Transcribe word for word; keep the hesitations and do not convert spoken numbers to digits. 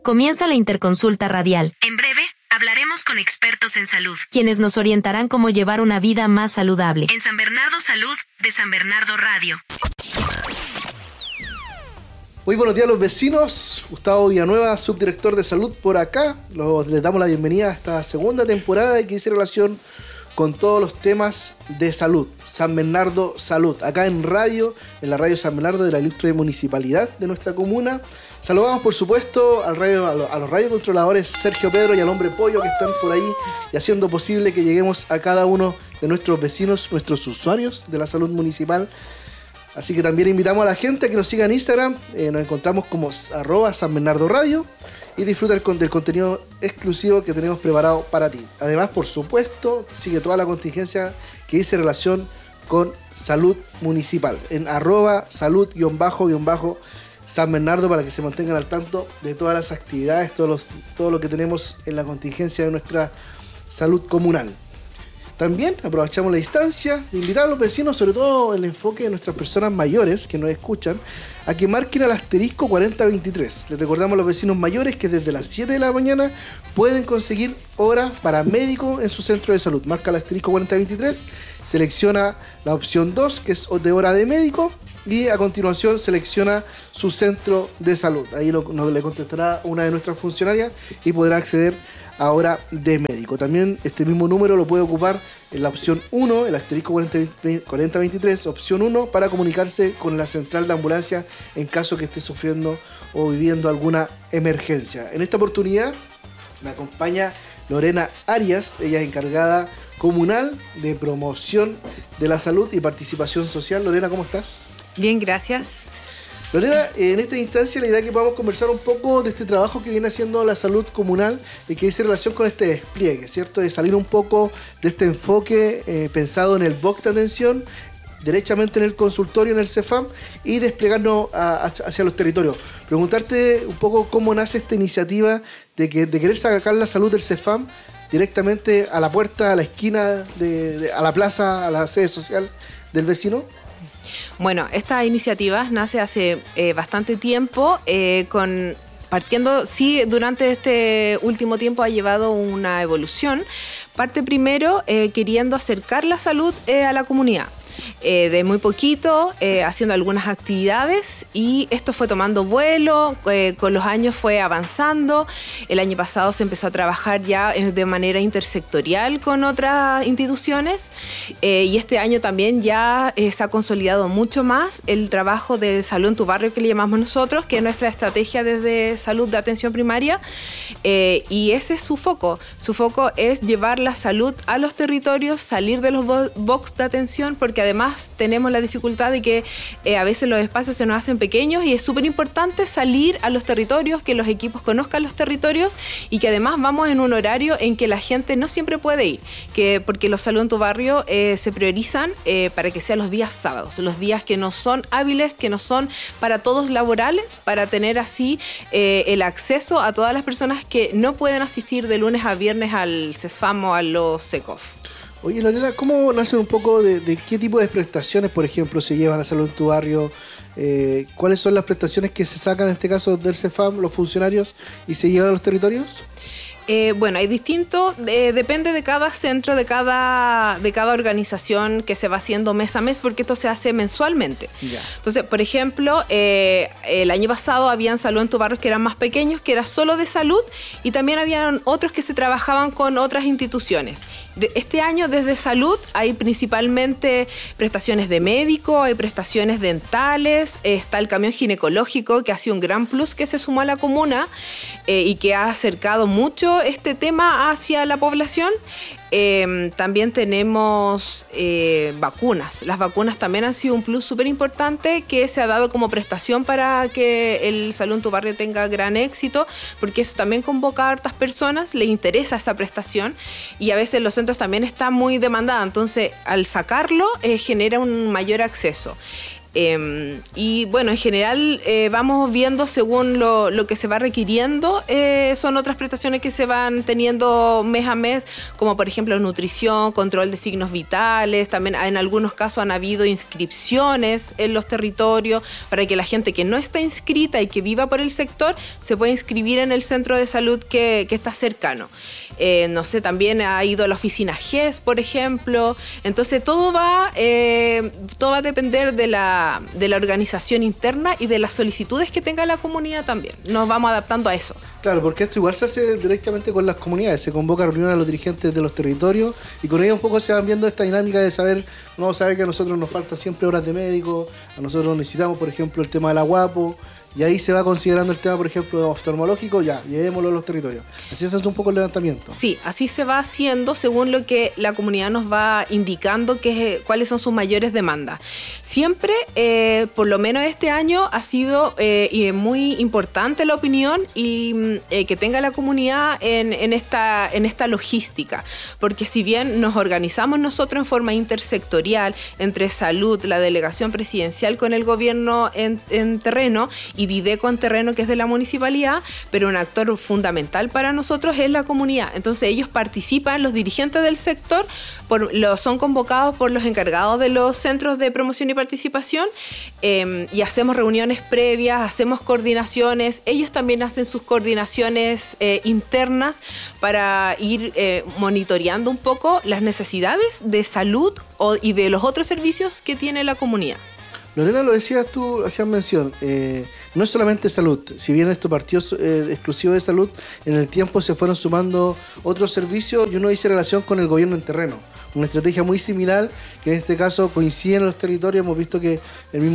Comienza la Interconsulta Radial. En breve, hablaremos con expertos en salud, quienes nos orientarán cómo llevar una vida más saludable. En San Bernardo Salud, de San Bernardo Radio. Muy buenos días a los vecinos. Gustavo Villanueva, subdirector de salud por acá. Los, les damos la bienvenida a esta segunda temporada de que hice relación con todos los temas de salud. San Bernardo Salud, acá en radio, en la radio San Bernardo de la ilustre municipalidad de nuestra comuna. Saludamos por supuesto al radio, a, los, a los radiocontroladores Sergio Pedro y al hombre Pollo que están por ahí y haciendo posible que lleguemos a cada uno de nuestros vecinos, nuestros usuarios de la salud municipal. Así que también invitamos a la gente a que nos siga en Instagram. Eh, nos encontramos como arroba San Bernardo Radio y disfruta del, del contenido exclusivo que tenemos preparado para ti. Además, por supuesto, sigue toda la contingencia que dice relación con salud municipal en arroba salud-San Bernardo para que se mantengan al tanto de todas las actividades, todos los, todo lo que tenemos en la contingencia de nuestra salud comunal. También aprovechamos la instancia de invitar a los vecinos, sobre todo el enfoque de nuestras personas mayores que nos escuchan, a que marquen al asterisco cuarenta veintitrés. Les recordamos a los vecinos mayores que desde las siete de la mañana pueden conseguir hora para médico en su centro de salud. Marca el asterisco cuarenta veintitrés, selecciona la opción dos, que es de hora de médico, y a continuación selecciona su centro de salud. Ahí lo, nos, le contestará una de nuestras funcionarias y podrá acceder a hora de médico. También este mismo número lo puede ocupar en la opción uno, el asterisco cuarenta veintitrés, opción uno, para comunicarse con la central de ambulancia en caso que esté sufriendo o viviendo alguna emergencia. En esta oportunidad me acompaña Lorena Arias, ella es encargada comunal de promoción de la salud y participación social. Lorena, ¿cómo estás? Bien, gracias. Lorena, en esta instancia la idea es que podamos conversar un poco de este trabajo que viene haciendo la salud comunal y que dice relación con este despliegue, ¿cierto? De salir un poco de este enfoque eh, pensado en el B O C de atención, derechamente en el consultorio, en el CEFAM, y desplegarnos a, a, hacia los territorios. Preguntarte un poco cómo nace esta iniciativa de, que, de querer sacar la salud del CEFAM directamente a la puerta, a la esquina, de, de, a la plaza, a la sede social del vecino. Bueno, esta iniciativa nace hace eh, bastante tiempo, eh, con partiendo, sí, durante este último tiempo ha llevado una evolución. Parte primero eh, queriendo acercar la salud eh, a la comunidad. Eh, de muy poquito, eh, haciendo algunas actividades, y esto fue tomando vuelo, eh, con los años fue avanzando. El año pasado se empezó a trabajar ya eh, de manera intersectorial con otras instituciones, eh, y este año también ya eh, se ha consolidado mucho más el trabajo de salud en tu barrio, que le llamamos nosotros, que es nuestra estrategia desde salud de atención primaria, eh, y ese es su foco. Su foco es llevar la salud a los territorios, salir de los box de atención, porque además tenemos la dificultad de que eh, a veces los espacios se nos hacen pequeños y es súper importante salir a los territorios, que los equipos conozcan los territorios y que además vamos en un horario en que la gente no siempre puede ir, que porque los salud en tu barrio eh, se priorizan eh, para que sean los días sábados, los días que no son hábiles, que no son para todos laborales, para tener así eh, el acceso a todas las personas que no pueden asistir de lunes a viernes al CESFAM o a los SECOF. Oye, Lorena, ¿cómo nacen un poco de, de qué tipo de prestaciones, por ejemplo, se llevan a salud en tu barrio? Eh, ¿Cuáles son las prestaciones que se sacan, en este caso, del CEFAM, los funcionarios, y se llevan a los territorios? Eh, bueno, hay distinto, eh, depende de cada centro, de cada, de cada organización que se va haciendo mes a mes, porque esto se hace mensualmente. Yeah. Entonces, por ejemplo, eh, el año pasado habían salud en tu barrio que eran más pequeños, que era solo de salud, y también habían otros que se trabajaban con otras instituciones. De este año, desde salud, hay principalmente prestaciones de médico, hay prestaciones dentales, eh, está el camión ginecológico, que ha sido un gran plus que se sumó a la comuna eh, y que ha acercado mucho este tema hacia la población. Eh, también tenemos eh, vacunas. Las vacunas también han sido un plus súper importante que se ha dado como prestación para que el salud en tu barrio tenga gran éxito, porque eso también convoca a hartas personas, les interesa esa prestación y a veces los centros también están muy demandados, entonces al sacarlo eh, genera un mayor acceso. Eh, y bueno, en general eh, vamos viendo según lo, lo que se va requiriendo, eh, son otras prestaciones que se van teniendo mes a mes, como por ejemplo nutrición, control de signos vitales, también en algunos casos han habido inscripciones en los territorios para que la gente que no está inscrita y que viva por el sector se pueda inscribir en el centro de salud que, que está cercano. Eh, no sé, también ha ido a la oficina G E S, por ejemplo. Entonces todo va, eh, todo va a depender de la, de la organización interna y de las solicitudes que tenga la comunidad también. Nos vamos adaptando a eso. Claro, porque esto igual se hace directamente con las comunidades, se convoca a reuniones a los dirigentes de los territorios y con ellos un poco se van viendo esta dinámica de saber, no saber que a nosotros nos faltan siempre horas de médico, a nosotros necesitamos, por ejemplo, el tema de la guapo. Y ahí se va considerando el tema, por ejemplo, oftalmológico, ya, llevémoslo a los territorios. Así se hace un poco el levantamiento. Sí, así se va haciendo según lo que la comunidad nos va indicando que, cuáles son sus mayores demandas. Siempre, eh, por lo menos este año, ha sido eh, muy importante la opinión y eh, que tenga la comunidad en, en, esta, en esta logística. Porque si bien nos organizamos nosotros en forma intersectorial, entre salud, la delegación presidencial con el gobierno en, en terreno, y Dideco en terreno, que es de la municipalidad, pero un actor fundamental para nosotros es la comunidad. Entonces ellos participan, los dirigentes del sector por, lo, son convocados por los encargados de los centros de promoción y participación eh, y hacemos reuniones previas, hacemos coordinaciones, ellos también hacen sus coordinaciones eh, internas para ir eh, monitoreando un poco las necesidades de salud o, y de los otros servicios que tiene la comunidad. Lorena, lo decías tú, hacías mención, eh, no es solamente salud, si bien esto partió eh, exclusivo de salud, en el tiempo se fueron sumando otros servicios y uno dice relación con el gobierno en terreno, una estrategia muy similar que en este caso coincide en los territorios, hemos visto que el mismo